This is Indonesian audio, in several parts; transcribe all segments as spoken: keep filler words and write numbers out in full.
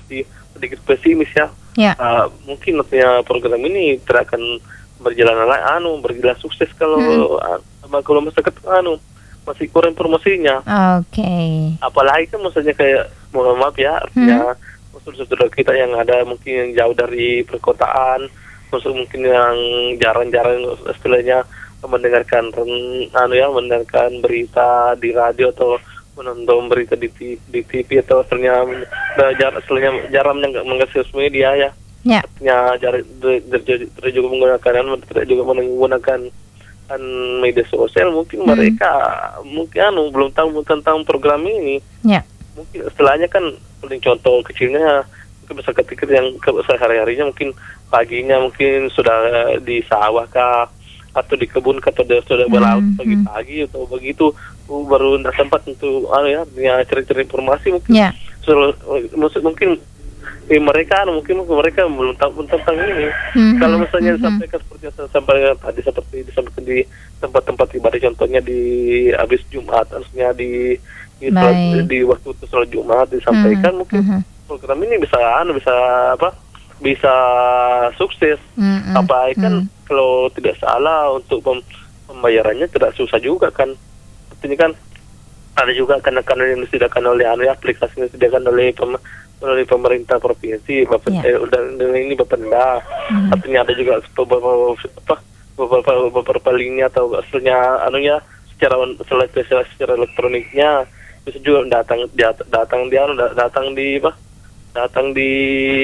seperti sedikit pesimis ya. Ya. Uh, mungkin artinya program ini tidak akan berjalan anu berjalan sukses kalau hmm. uh, kalau masyarakat anu masih kurang informasinya. Oke. Okay. Apalagi kan maksudnya kayak mohon maaf ya artinya hmm. saudara kita yang ada mungkin yang jauh dari perkotaan, maksud mungkin yang jarang-jarang istilahnya mendengarkan anu ya mendengarkan berita di radio atau menonton berita di T V, di T V atau istilahnya jarang istilahnya jarang mengakses media ya. Ya. Artinya jarang tidak juga menggunakan tidak juga menggunakan kan media sosial, mungkin hmm. mereka mungkin anu belum tahu tentang program ini. Ya. Mungkin istilahnya kan paling contoh kecilnya mungkin bisa ketika yang sehari-harinya mungkin paginya mungkin sudah di sawah kah atau di kebun kah atau sudah berlaut hmm. pagi-pagi atau begitu baru tidak sempat untuk anu ya cari-cari informasi mungkin. Ya. So, maksud mungkin eh, mereka mungkin mereka belum tahu tentang ini. Hmm. Kalau misalnya hmm. disampaikan seperti yang saya sampaikan tadi seperti disampaikan di tempat-tempat ibadah contohnya di habis Jumat harusnya di di, sholat, di waktu itu sholat Jumat disampaikan hmm. mungkin hmm. program ini bisa anu bisa apa bisa sukses. Hmm. Apa kan hmm. kalau tidak salah untuk pem, pembayarannya tidak susah juga kan. Artinya kan ada juga karena-karena yang disediakan oleh anu aplikasi yang disediakan oleh pem, oleh pemerintah provinsi bapak yeah. eh, dan ini Bapenda. Hmm. Artinya ada juga beberapa apa beberapa beberapa linknya atau hasilnya anunya secara secara, secara elektroniknya bisa juga datang datang di anu datang di apa datang di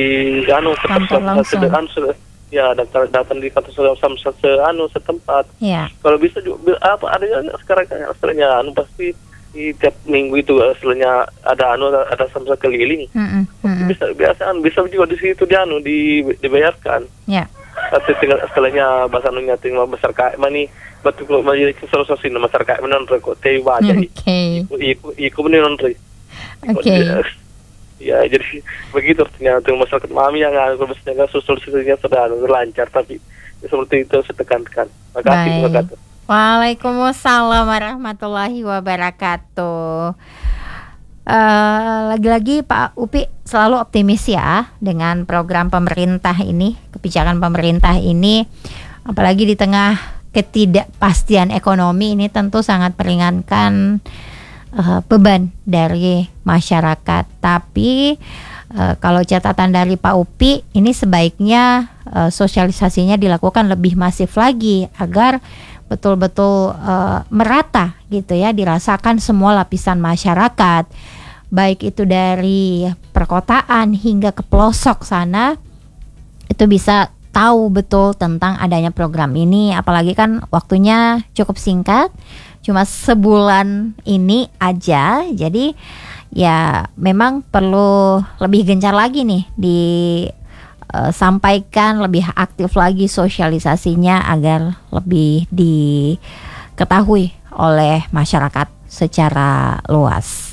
anu kantor ya datang datang di kantor samsat anu setempat. Yeah. Kalau bisa juga apa ada sekarang hasilnya anu pasti di tiap minggu itu hasilnya ada anu ada, ada samsat keliling. Mm-hmm. Mm-hmm. Bisa biasa bisa juga di situ di anu di dibayarkan. Ya. Yeah. Tapi tinggal setelahnya bahasa anunya tinggal besar kayak mana betul kalau menjadi solusi nama besar kayak mana kok teh wajah. Oke. Iku iku bener nonton. Oke. Ya jadi begitu artinya untuk masyarakat mami yang kalau misalnya solusinya sudah lancar tapi seperti itu saya tekankan. Makasih terima Waalaikumsalam warahmatullahi wabarakatuh. Uh, lagi-lagi Pak Upi selalu optimis ya dengan program pemerintah ini, kebijakan pemerintah ini, apalagi di tengah ketidakpastian ekonomi ini tentu sangat meringankan uh, beban dari masyarakat. Tapi uh, kalau catatan dari Pak Upi ini sebaiknya uh, sosialisasinya dilakukan lebih masif lagi agar betul-betul uh, merata gitu ya, dirasakan semua lapisan masyarakat, baik itu dari perkotaan hingga ke pelosok sana, itu bisa tahu betul tentang adanya program ini. Apalagi kan waktunya cukup singkat, cuma sebulan ini aja, jadi ya memang perlu lebih gencar lagi nih di Uh, sampaikan lebih aktif lagi sosialisasinya agar lebih diketahui oleh masyarakat secara luas.